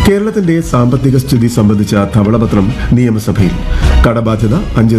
കേരളത്തിന്റെ സാമ്പത്തിക സ്ഥിതി സംബന്ധിച്ച ധവളപത്രം നിയമസഭയിൽ. കടബാധ്യത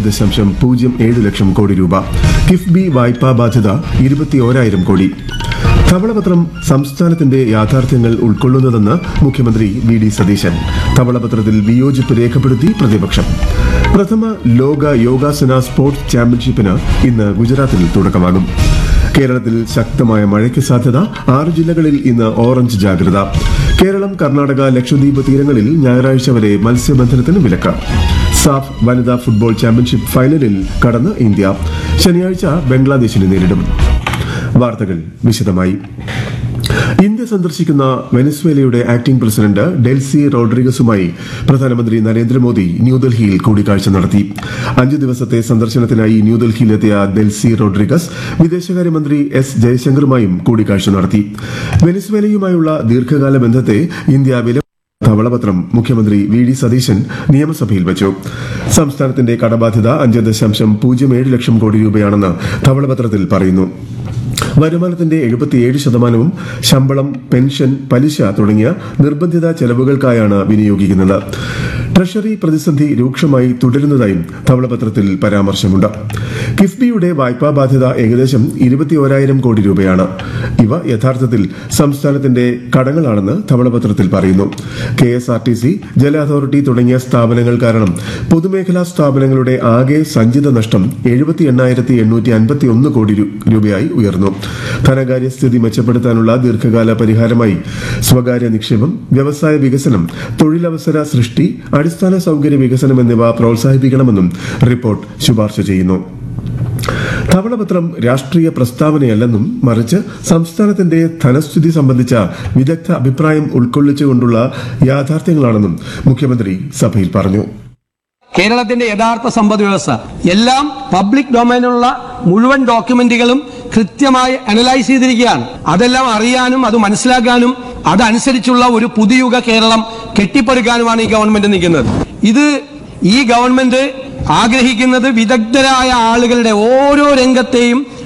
5.07 ലക്ഷം കോടി രൂപ. കിഫ്ബി വായ്പാ ബാധ്യത 21,000 കോടി. ധവളപത്രം സംസ്ഥാനത്തിന്റെ യാഥാർത്ഥ്യങ്ങൾ ഉൾക്കൊള്ളുന്നതെന്ന് മുഖ്യമന്ത്രി വി.ഡി. സതീശൻ. ധവളപത്രത്തിൽ വിയോജിപ്പ് രേഖപ്പെടുത്തി പ്രതിപക്ഷം. പ്രഥമ ലോക യോഗാസന സ്പോർട്സ് ചാമ്പ്യൻഷിപ്പിന് ഇന്ന് ഗുജറാത്തിൽ തുടക്കമാകും. കേരളത്തിൽ ശക്തമായ മഴയ്ക്ക് സാധ്യത. 6 ജില്ലകളിൽ ഇന്ന് ഓറഞ്ച് ജാഗ്രത. കേരളം, കർണാടക, ലക്ഷദ്വീപ് തീരങ്ങളിൽ ഞായറാഴ്ച വരെ മത്സ്യബന്ധനത്തിന് വിലക്ക്. സാഫ് വനിതാ ഫുട്ബോൾ ചാമ്പ്യൻഷിപ്പ് ഫൈനലിൽ കടന്ന് ഇന്ത്യ. ശനിയാഴ്ച ബംഗ്ലാദേശിനെ നേരിടും. വാർത്തകൾ വിശദമായി. ഇന്ത്യ സന്ദർശിക്കുന്ന വെനസ്വേലയുടെ ആക്ടിംഗ് പ്രസിഡന്റ് ഡെൽസി റോഡ്രിഗസുമായി പ്രധാനമന്ത്രി നരേന്ദ്രമോദി ന്യൂഡൽഹിയിൽ കൂടിക്കാഴ്ച നടത്തി. 5 ദിവസത്തെ സന്ദർശനത്തിനായി ന്യൂഡൽഹിയിലെത്തിയ ഡെൽസി റോഡ്രിഗസ് വിദേശകാര്യമന്ത്രി എസ് ജയശങ്കറുമായും കൂടിക്കാഴ്ച നടത്തി. വെനസ്വേലയുമായുള്ള ദീർഘകാല ബന്ധത്തെ ഇന്ത്യ ധവളപത്രം മുഖ്യമന്ത്രി വി.ഡി. സതീശൻ നിയമസഭയിൽ വെച്ചു. സംസ്ഥാനത്തിന്റെ കടബാധ്യത 5.07 ലക്ഷം കോടി രൂപയാണെന്ന് ധവളപത്രത്തിൽ പറയുന്നു. വരുമാനത്തിന്റെ 77% ശമ്പളം, പെൻഷൻ, പലിശ തുടങ്ങിയ നിർബന്ധിത ചെലവുകൾക്കായാണ് വിനിയോഗിക്കുന്നത്. ട്രഷറി പ്രതിസന്ധി രൂക്ഷമായി തുടരുന്നതായും ധവളപത്രത്തിൽ പരാമർശമുണ്ട്. കിഫ്ബിയുടെ വായ്പാ ബാധ്യത ഏകദേശം 21,000 കോടി രൂപയാണ്. ഇവ യഥാർത്ഥത്തിൽ സംസ്ഥാനത്തിന്റെ കടങ്ങളാണെന്ന് ധവളപത്രത്തിൽ പറയുന്നു. KSRTC, ജല അതോറിറ്റി തുടങ്ങിയ സ്ഥാപനങ്ങൾ കാരണം പൊതുമേഖലാ സ്ഥാപനങ്ങളുടെ ആകെ സഞ്ചിത നഷ്ടം 78,851 കോടി രൂപയായി ഉയർന്നു. ധനകാര്യസ്ഥിതി മെച്ചപ്പെടുത്താനുള്ള ദീർഘകാല പരിഹാരമായി സ്വകാര്യ നിക്ഷേപം, വ്യവസായ വികസനം, തൊഴിലവസര സൃഷ്ടി, അടിസ്ഥാന സൌകര്യ വികസനം എന്നിവ പ്രോത്സാഹിപ്പിക്കണമെന്നും റിപ്പോർട്ട് ശുപാർശ ചെയ്യുന്നു. ധവളപത്രം രാഷ്ട്രീയ പ്രസ്താവനയല്ലെന്നും മറിച്ച് സംസ്ഥാനത്തിന്റെ ധനസ്ഥിതി സംബന്ധിച്ച വിദഗ്ധ അഭിപ്രായം ഉൾക്കൊള്ളിച്ചുകൊണ്ടുള്ള യാഥാർത്ഥ്യങ്ങളാണെന്നും മുഖ്യമന്ത്രി സഭയിൽ പറഞ്ഞു. കേരളത്തിന്റെ യഥാർത്ഥ സമ്പദ് വ്യവസ്ഥ എല്ലാം പബ്ലിക് ഡൊമൈനിലുള്ള മുഴുവൻ ഡോക്യുമെന്റുകളും കൃത്യമായി അനലൈസ് ചെയ്തിരിക്കുകയാണ്. അതെല്ലാം അറിയാനും അത് മനസ്സിലാക്കാനും അതനുസരിച്ചുള്ള ഒരു പുതുയുഗ കേരളം കെട്ടിപ്പടുക്കാനുമാണ് ഈ ഗവൺമെന്റ് നിൽക്കുന്നത്. ഈ ഗവൺമെന്റ് ആഗ്രഹിക്കുന്നത് വിദഗ്ധരായ ആളുകളുടെ ഓരോ രംഗത്തെയും